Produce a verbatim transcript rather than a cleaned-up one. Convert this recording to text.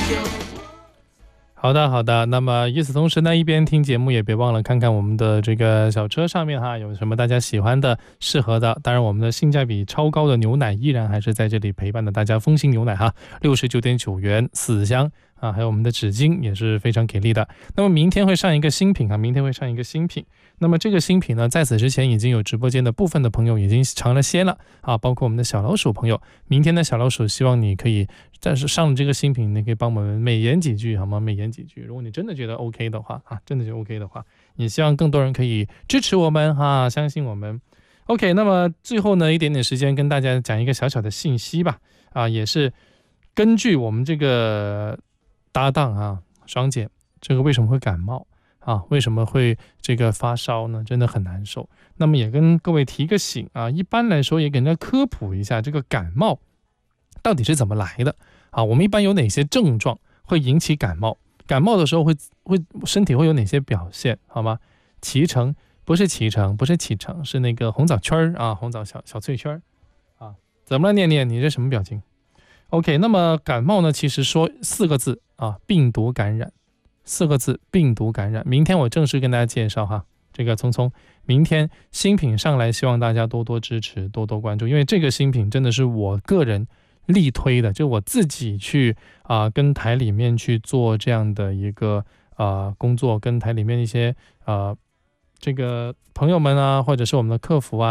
好的好的，那么与此同时呢，一边听节目也别忘了看看我们的这个小车上面哈有什么大家喜欢的适合的，当然我们的性价比超高的牛奶依然还是在这里陪伴的大家，风行牛奶哈 六十九点九元四箱啊，还有我们的纸巾也是非常给力的。那么明天会上一个新品啊，明天会上一个新品。那么这个新品呢，在此之前已经有直播间的部分的朋友已经尝了鲜了啊，包括我们的小老鼠朋友。明天的小老鼠希望你可以，但是上了这个新品，你可以帮我们美言几句好吗？美言几句。如果你真的觉得 OK 的话啊，真的就 OK 的话，也希望更多人可以支持我们哈、啊，相信我们。OK， 那么最后呢，一点点时间跟大家讲一个小小的信息吧啊，也是根据我们这个搭档啊，双姐这个为什么会感冒？啊，为什么会这个发烧呢？真的很难受。那么也跟各位提个醒啊，一般来说也给大家科普一下这个感冒到底是怎么来的啊。我们一般有哪些症状会引起感冒？感冒的时候会会身体会有哪些表现？好吗？脐橙不是脐橙，不是脐橙，是那个红枣圈啊，红枣小小脆圈啊。怎么了，念念？你这什么表情 ？OK， 那么感冒呢，其实说四个字啊，病毒感染。四个字，病毒感染。明天我正式跟大家介绍哈，这个聪聪明天新品上来，希望大家多多支持，多多关注，因为这个新品真的是我个人力推的，就我自己去啊、呃、跟台里面去做这样的一个啊、呃、工作，跟台里面一些啊、呃、这个朋友们啊，或者是我们的客服啊。